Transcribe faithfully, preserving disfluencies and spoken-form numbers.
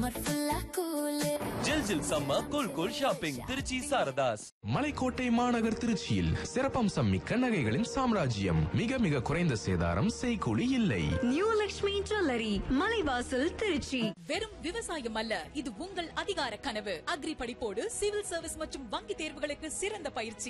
ஜில் ஜில் சம்ம cool cool shopping Trichy Saradhas. மலைக்கோட்டை மாநகர் திருச்சியில் சிறப்பம்சம் மிக்க நகைகளின் சாம்ராஜ்யம். மிக மிக குறைந்த சேதாரம், செய்கூலி இல்லை. New Lakshmi jewellery, Malaivasal, Trichy. வெறும் விவசாயம் அல்ல, இது உங்கள் அதிகார கனவு. அக்ரி படிப்போடு சிவில் சர்வீஸ் மற்றும் வங்கி தேர்வுகளுக்கு சிறந்த பயிற்சி.